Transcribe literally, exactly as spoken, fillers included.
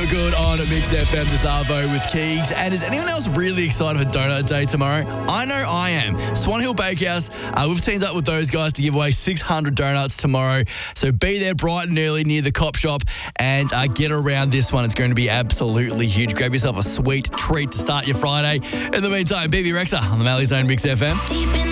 Good on Mix F M, this Arvo with Keegs. And is anyone else really excited for Donut Day tomorrow? I know I am. Swan Hill Bakehouse, uh, we've teamed up with those guys to give away six hundred donuts tomorrow. So be there bright and early near the Cop Shop and uh, get around this one. It's going to be absolutely huge. Grab yourself a sweet treat to start your Friday. In the meantime, B B Rexa on the Mallee Zone Mix F M.